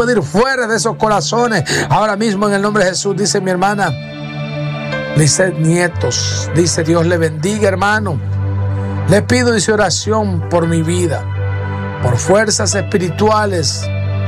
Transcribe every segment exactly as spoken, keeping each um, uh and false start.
puede ir fuera de esos corazones. Ahora mismo en el nombre de Jesús, dice mi hermana Lizeth Nietos, dice Dios le bendiga, hermano. Le pido, dice, oración por mi vida, por fuerzas espirituales.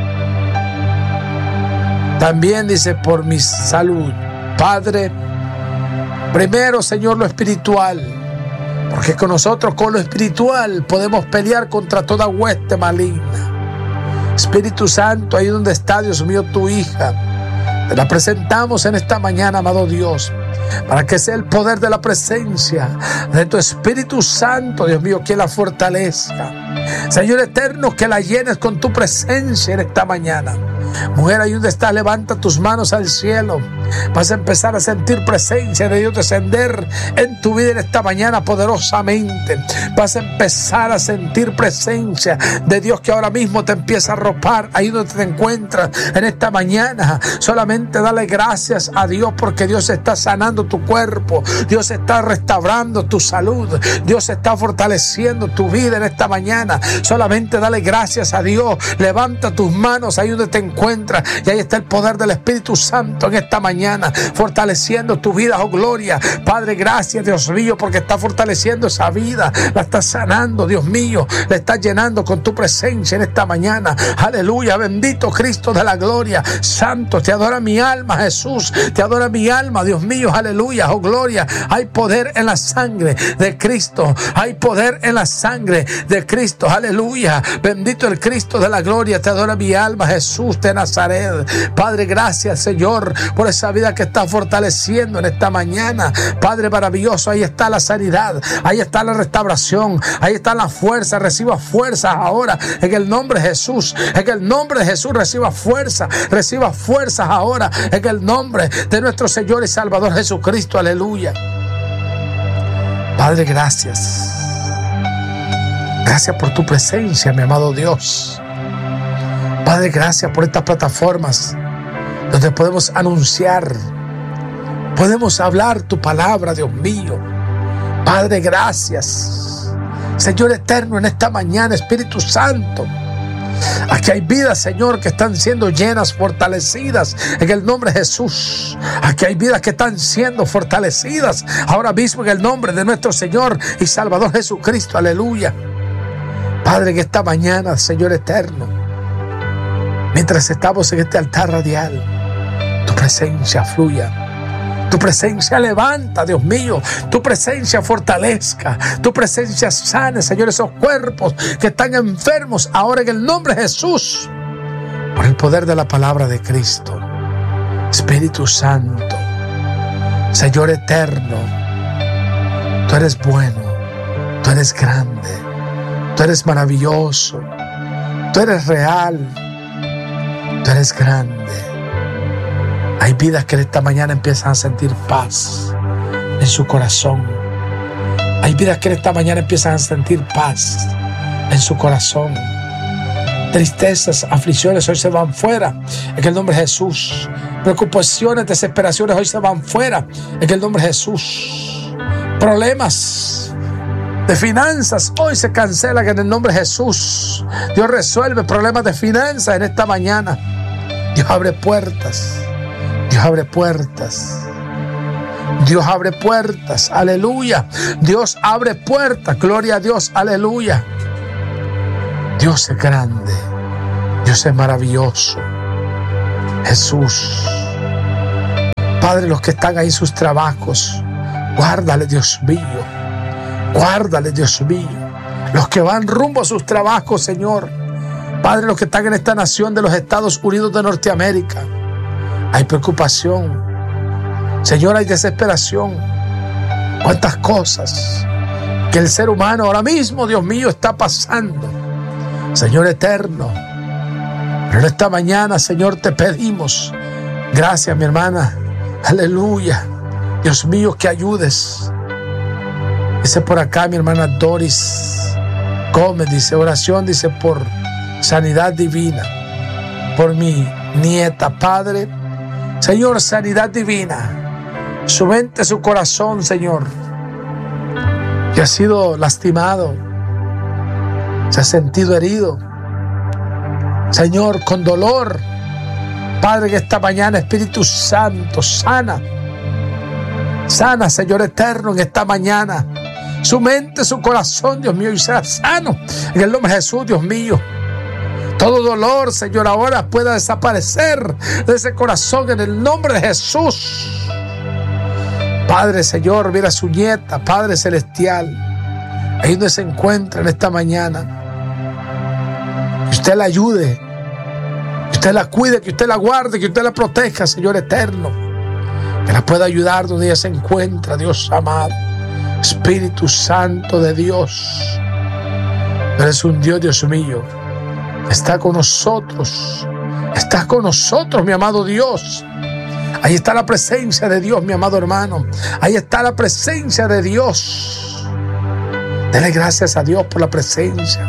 También dice por mi salud. Padre, primero, Señor, lo espiritual, porque con nosotros, con lo espiritual, podemos pelear contra toda hueste maligna. Espíritu Santo, ahí donde está, Dios mío, tu hija, te la presentamos en esta mañana, amado Dios, para que sea el poder de la presencia de tu Espíritu Santo, Dios mío, que la fortalezca. Señor eterno, que la llenes con tu presencia en esta mañana. Mujer, ahí donde estás, levanta tus manos al cielo. Vas a empezar a sentir presencia de Dios descender en tu vida en esta mañana poderosamente. Vas a empezar a sentir presencia de Dios que ahora mismo te empieza a arropar ahí donde te encuentras en esta mañana. Solamente dale gracias a Dios, porque Dios está sanando tu cuerpo, Dios está restaurando tu salud, Dios está fortaleciendo tu vida en esta mañana. Solamente dale gracias a Dios. Levanta tus manos ahí donde te encuentras, y ahí está el poder del Espíritu Santo en esta mañana, fortaleciendo tu vida. Oh gloria, Padre, gracias, Dios mío, porque está fortaleciendo esa vida, la está sanando, Dios mío, la está llenando con tu presencia en esta mañana. Aleluya, bendito Cristo de la gloria. Santo, te adora mi alma, Jesús, te adora mi alma, Dios mío, aleluya, oh gloria. Hay poder en la sangre de Cristo, hay poder en la sangre de Cristo, aleluya, bendito el Cristo de la gloria. Te adora mi alma, Jesús de Nazaret. Padre, gracias, Señor, por esa vida que está fortaleciendo en esta mañana. Padre maravilloso, ahí está la sanidad, ahí está la restauración, ahí está la fuerza. Reciba fuerzas ahora en el nombre de Jesús, en el nombre de Jesús. Reciba fuerza, reciba fuerzas ahora en el nombre de nuestro Señor y Salvador Jesucristo, aleluya. Padre, gracias, gracias por tu presencia, mi amado Dios. Padre, gracias por estas plataformas donde podemos anunciar, podemos hablar tu palabra, Dios mío. Padre, gracias. Señor eterno, en esta mañana, Espíritu Santo, aquí hay vidas, Señor, que están siendo llenas, fortalecidas en el nombre de Jesús. Aquí hay vidas que están siendo fortalecidas ahora mismo en el nombre de nuestro Señor y Salvador Jesucristo, aleluya. Padre, en esta mañana, Señor eterno, mientras estamos en este altar radial, tu presencia fluya, tu presencia levanta, Dios mío, tu presencia fortalezca, tu presencia sane, Señor, esos cuerpos que están enfermos ahora en el nombre de Jesús, por el poder de la palabra de Cristo. Espíritu Santo, Señor eterno, tú eres bueno, tú eres grande, tú eres maravilloso, tú eres real, tú eres grande. Hay vidas que esta mañana empiezan a sentir paz en su corazón. Hay vidas que esta mañana empiezan a sentir paz en su corazón. Tristezas, aflicciones hoy se van fuera en el nombre de Jesús. Preocupaciones, desesperaciones hoy se van fuera en el nombre de Jesús. Problemas de finanzas hoy se cancelan en el nombre de Jesús. Dios resuelve problemas de finanzas en esta mañana. Dios abre puertas. Dios abre puertas. Dios abre puertas. Aleluya. Dios abre puertas. Gloria a Dios. Aleluya. Dios es grande. Dios es maravilloso. Jesús. Padre, los que están ahí en sus trabajos, guárdale, Dios mío. Guárdale, Dios mío. Los que van rumbo a sus trabajos, Señor. Padre, los que están en esta nación de los Estados Unidos de Norteamérica. Hay preocupación, Señor, hay desesperación. Cuántas cosas que el ser humano ahora mismo, Dios mío, está pasando, Señor eterno. Pero en esta mañana, Señor, te pedimos, gracias, mi hermana, aleluya, Dios mío, que ayudes. Dice por acá mi hermana Doris Gómez, dice oración, dice por sanidad divina, por mi nieta, Padre. Señor, sanidad divina, su mente, su corazón, Señor, que ha sido lastimado, se ha sentido herido, Señor, con dolor, Padre, que esta mañana, Espíritu Santo, sana. Sana, Señor eterno, en esta mañana. Su mente, su corazón, Dios mío, y sea sano. En el nombre de Jesús, Dios mío. Todo dolor, Señor, ahora pueda desaparecer de ese corazón en el nombre de Jesús. Padre, Señor, mira a su nieta, Padre celestial, ahí donde se encuentra en esta mañana. Que usted la ayude, que usted la cuide, que usted la guarde, que usted la proteja, Señor eterno. Que la pueda ayudar donde ella se encuentra, Dios amado. Espíritu Santo de Dios. Eres un Dios, Dios mío. Está con nosotros. Está con nosotros, mi amado Dios. Ahí está la presencia de Dios, mi amado hermano. Ahí está la presencia de Dios. Dele gracias a Dios por la presencia.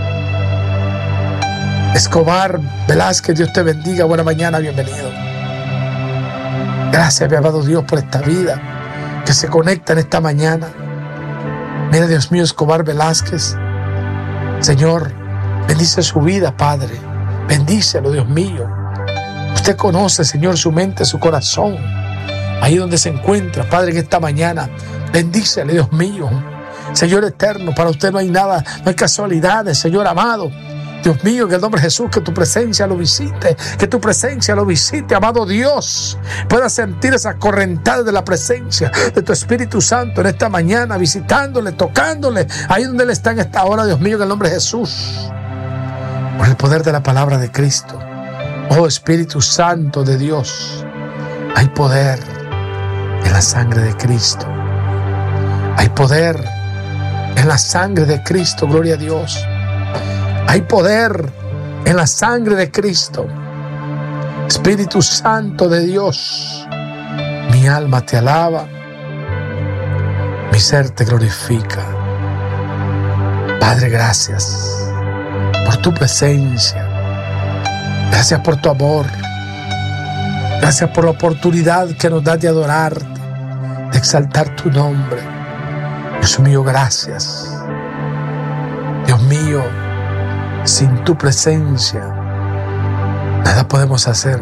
Escobar Velázquez, Dios te bendiga. Buena mañana, bienvenido. Gracias, mi amado Dios, por esta vida que se conecta en esta mañana. Mira, Dios mío, Escobar Velázquez. Señor, bendice su vida, Padre. Bendícelo, Dios mío. Usted conoce, Señor, su mente, su corazón. Ahí donde se encuentra, Padre, en esta mañana. Bendícele, Dios mío. Señor eterno, para usted no hay nada, no hay casualidades, Señor amado. Dios mío, en el nombre de Jesús, que tu presencia lo visite, que tu presencia lo visite, amado Dios. Pueda sentir esa correntada de la presencia de tu Espíritu Santo en esta mañana, visitándole, tocándole, ahí donde Él está en esta hora, Dios mío, en el nombre de Jesús. Por el poder de la palabra de Cristo. Oh Espíritu Santo de Dios, hay poder en la sangre de Cristo. Hay poder en la sangre de Cristo, gloria a Dios. Hay poder en la sangre de Cristo. Espíritu Santo de Dios, mi alma te alaba, mi ser te glorifica. Padre, gracias por tu presencia. Gracias por tu amor. Gracias por la oportunidad que nos das de adorarte, de exaltar tu nombre. Dios mío, gracias. Dios mío, sin tu presencia nada podemos hacer.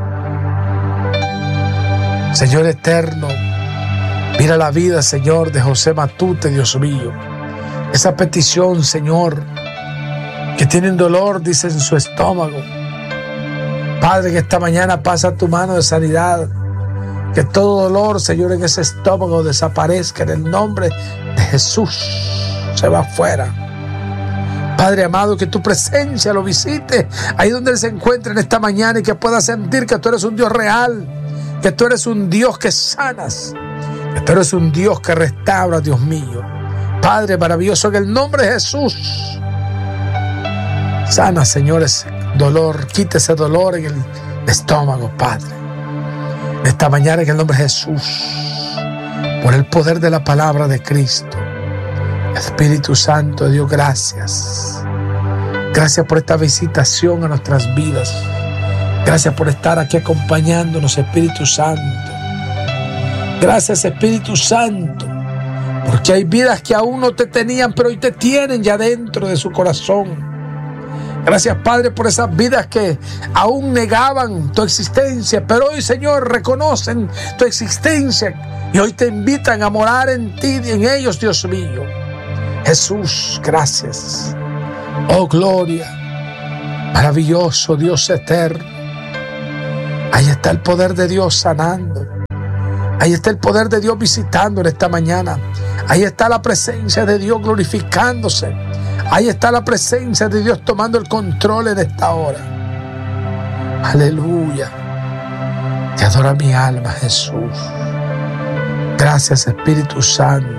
Señor eterno, mira la vida, Señor, de José Matute, Dios mío. Esa petición, Señor, que tienen dolor, dice, en su estómago. Padre, que esta mañana pasa tu mano de sanidad. Que todo dolor, Señor, en ese estómago desaparezca en el nombre de Jesús. Se va afuera. Padre amado, que tu presencia lo visite ahí donde Él se encuentre en esta mañana y que pueda sentir que tú eres un Dios real, que tú eres un Dios que sanas, que tú eres un Dios que restaura, Dios mío. Padre maravilloso, en el nombre de Jesús, sana, Señor, ese dolor, quita ese dolor en el estómago, Padre. Esta mañana, en el nombre de Jesús, por el poder de la palabra de Cristo, Espíritu Santo de Dios, gracias. Gracias por esta visitación a nuestras vidas. Gracias por estar aquí acompañándonos, Espíritu Santo. Gracias, Espíritu Santo, porque hay vidas que aún no te tenían, pero hoy te tienen ya dentro de su corazón. Gracias, Padre, por esas vidas que aún negaban tu existencia, pero hoy, Señor, reconocen tu existencia y hoy te invitan a morar en ti y en ellos, Dios mío. Jesús, gracias. Oh, gloria. Maravilloso Dios eterno. Ahí está el poder de Dios sanando. Ahí está el poder de Dios visitando en esta mañana. Ahí está la presencia de Dios glorificándose. Ahí está la presencia de Dios tomando el control en esta hora. Aleluya. Te adora mi alma, Jesús. Gracias, Espíritu Santo.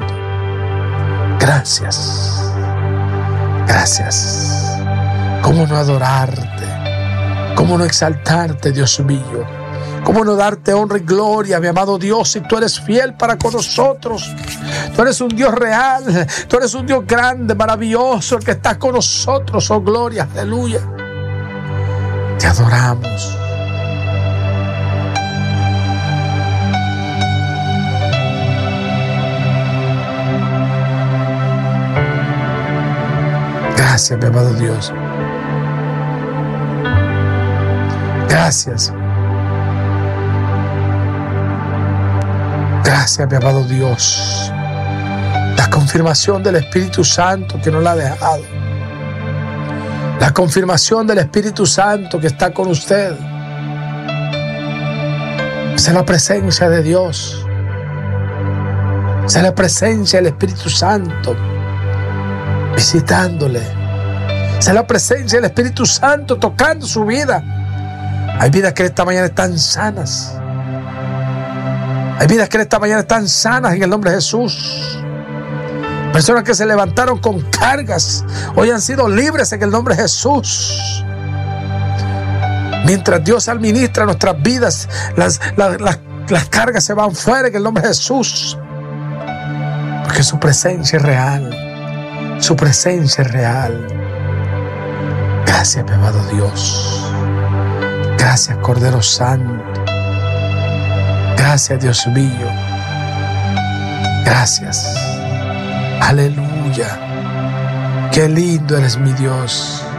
Gracias. Gracias. ¿Cómo no adorarte? ¿Cómo no exaltarte, Dios mío? ¿Cómo no darte honra y gloria, mi amado Dios, si tú eres fiel para con nosotros? Tú eres un Dios real, tú eres un Dios grande, maravilloso, el que está con nosotros, oh gloria, aleluya. Te adoramos. Gracias, mi amado Dios. Gracias. Gracias, mi amado Dios. La confirmación del Espíritu Santo que no la ha dejado. La confirmación del Espíritu Santo que está con usted. Esa es la presencia de Dios. Esa es la presencia del Espíritu Santo visitándole. Esa es la presencia del Espíritu Santo tocando su vida. Hay vidas que esta mañana están sanas. Hay vidas que esta mañana están sanas en el nombre de Jesús. Personas que se levantaron con cargas hoy han sido libres en el nombre de Jesús. Mientras Dios administra nuestras vidas, las, las, las, las cargas se van fuera en el nombre de Jesús. Porque su presencia es real. Su presencia es real. Gracias, mi amado Dios. Gracias, Cordero Santo. Gracias, Dios mío. Gracias. Aleluya. Qué lindo eres, mi Dios.